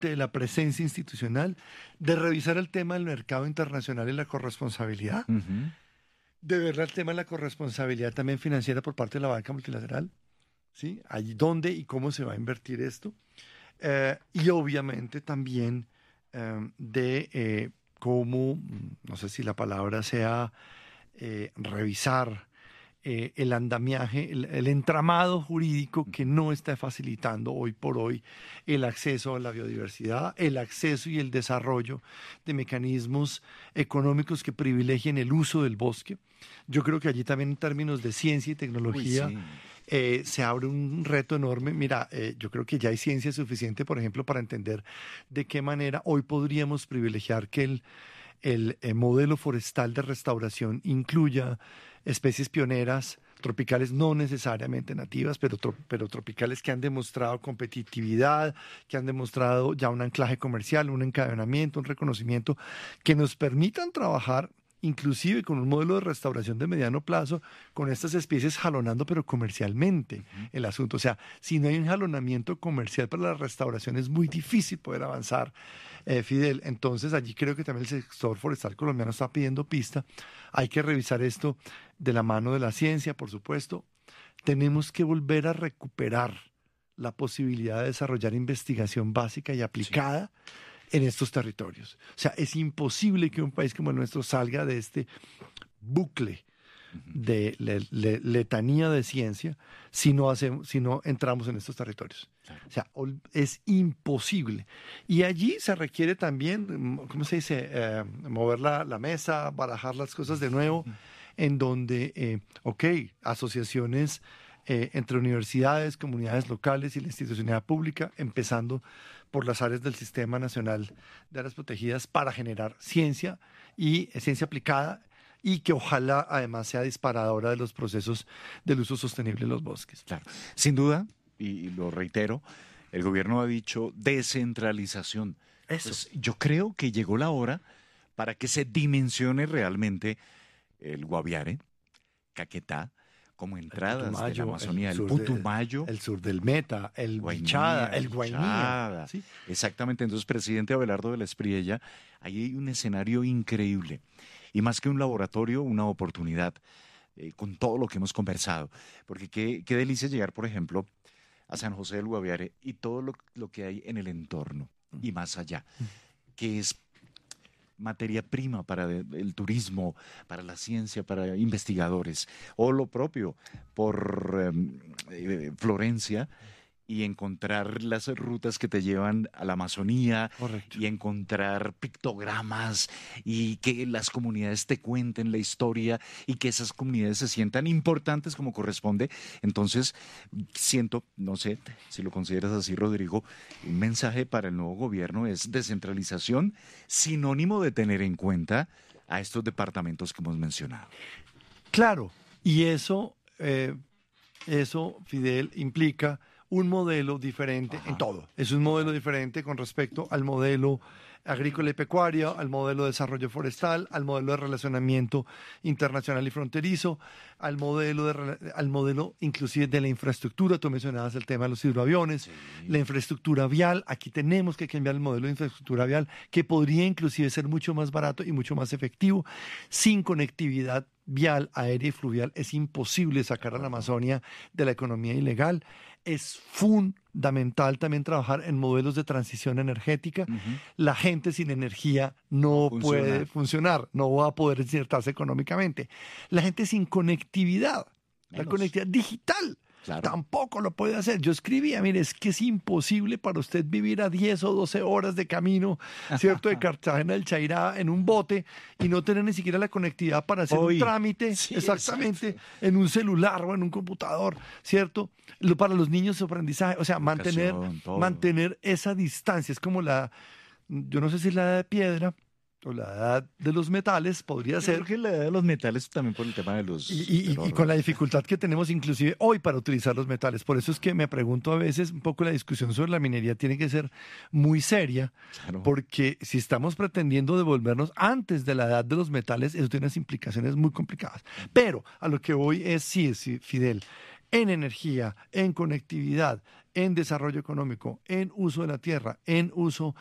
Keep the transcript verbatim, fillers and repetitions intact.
parte de la presencia institucional, de revisar el tema del mercado internacional y la corresponsabilidad, Uh-huh. de ver el tema de la corresponsabilidad también financiera por parte de la banca multilateral, ¿sí? Allí dónde y cómo se va a invertir esto. Eh, y obviamente también eh, de eh, cómo, no sé si la palabra sea eh, revisar eh, el andamiaje, el, el entramado jurídico que no está facilitando hoy por hoy el acceso a la biodiversidad, el acceso y el desarrollo de mecanismos económicos que privilegien el uso del bosque. Yo creo que allí también en términos de ciencia y tecnología Uy, sí. eh, se abre un reto enorme. Mira, eh, yo creo que ya hay ciencia suficiente, por ejemplo, para entender de qué manera hoy podríamos privilegiar que el, el eh, modelo forestal de restauración incluya especies pioneras, tropicales no necesariamente nativas, pero, tro- pero tropicales que han demostrado competitividad, que han demostrado ya un anclaje comercial, un encadenamiento, un reconocimiento, que nos permitan trabajar inclusive con un modelo de restauración de mediano plazo, con estas especies jalonando, pero comercialmente Uh-huh. el asunto. O sea, si no hay un jalonamiento comercial para la restauración, es muy difícil poder avanzar, eh, Fidel. Entonces, allí creo que también el sector forestal colombiano está pidiendo pista. Hay que revisar esto de la mano de la ciencia, por supuesto. Tenemos que volver a recuperar la posibilidad de desarrollar investigación básica y aplicada en estos territorios. O sea, es imposible que un país como el nuestro salga de este bucle Uh-huh. de le- le- letanía de ciencia si no, hacemos, si no entramos en estos territorios. Claro. O sea, ol- es imposible. Y allí se requiere también, mm, ¿cómo se dice? Eh, mover la, la mesa, barajar las cosas de nuevo, en donde, eh, ok, asociaciones eh, entre universidades, comunidades locales y la institucionalidad pública, empezando por las áreas del Sistema Nacional de Áreas Protegidas para generar ciencia y eh, ciencia aplicada y que ojalá además sea disparadora de los procesos del uso sostenible de los bosques. Claro. Sin duda, y lo reitero, el gobierno ha dicho descentralización. Eso. Pues yo creo que llegó la hora para que se dimensione realmente el Guaviare, Caquetá, como entradas de la Putumayo, Amazonía, el sur de- Putumayo, el sur del Meta, el Guainía, Bichada, el Guainía. Bichada. ¿Sí? Exactamente. Entonces, presidente Abelardo de la Espriella, ahí hay un escenario increíble. Y más que un laboratorio, una oportunidad, eh, con todo lo que hemos conversado. Porque qué, qué delicia llegar, por ejemplo, a San José del Guaviare y todo lo, lo que hay en el entorno y más allá, que es materia prima para de- el turismo, para la ciencia, para investigadores, o lo propio por em, eh, Florencia, y encontrar las rutas que te llevan a la Amazonía Correcto. y encontrar pictogramas y que las comunidades te cuenten la historia y que esas comunidades se sientan importantes como corresponde. Entonces, siento, no sé si lo consideras así, Rodrigo, un mensaje para el nuevo gobierno es descentralización, sinónimo de tener en cuenta a estos departamentos que hemos mencionado. Claro, y eso, eh, eso, Fidel, implica un modelo diferente Ajá. en todo. Es un modelo diferente con respecto al modelo agrícola y pecuario, al modelo de desarrollo forestal, al modelo de relacionamiento internacional y fronterizo, al modelo, de, rela- al modelo inclusive de la infraestructura. Tú mencionabas el tema de los hidroaviones, Sí. la infraestructura vial. Aquí tenemos que cambiar el modelo de infraestructura vial, que podría inclusive ser mucho más barato y mucho más efectivo. Sin conectividad vial, aérea y fluvial es imposible sacar a la Amazonia de la economía ilegal. Es fundamental también trabajar en modelos de transición energética. Ujú. La gente sin energía no, No funciona. puede funcionar, no va a poder insertarse económicamente. La gente sin conectividad, la Menos. conectividad digital, Claro. tampoco lo puede hacer. Yo escribía, mire, es que es imposible para usted vivir a diez o doce horas de camino, ¿cierto? De Cartagena del Chairá en un bote y no tener ni siquiera la conectividad para hacer Hoy. un trámite, Sí, exactamente, exacto. en un celular o en un computador, ¿cierto? Lo, para los niños su aprendizaje, o sea, mantener, Educación, todo. mantener esa distancia. Es como la, yo no sé si es la edad de piedra o la edad de los metales, podría Yo ser. creo que la edad de los metales también por el tema de los... Y, y- del y oro. con la dificultad que tenemos inclusive hoy para utilizar los metales. Por eso es que me pregunto a veces un poco la discusión sobre la minería tiene que ser muy seria, Claro. porque si estamos pretendiendo devolvernos antes de la edad de los metales, eso tiene unas implicaciones muy complicadas. Pero a lo que voy es, sí, sí, Fidel, en energía, en conectividad, en desarrollo económico, en uso de la tierra, en uso